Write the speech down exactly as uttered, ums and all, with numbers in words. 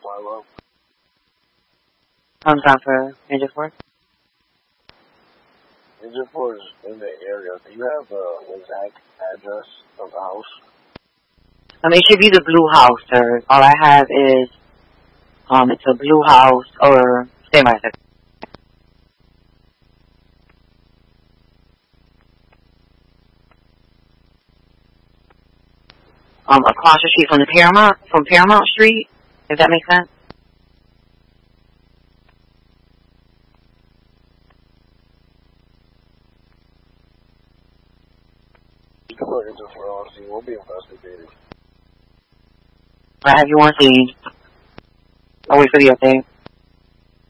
fly low. I'm sorry for Ninja Force. Ninja Force in the area. Do you have the exact address of the house? I mean, it should be the blue house, sir. All I have is, um, it's a blue house, or, stay by a second. Um, across the street from the Paramount, from Paramount Street, if that makes sense. Ninja Force, we'll be investigating. I have you on scene. I'll wait for the update.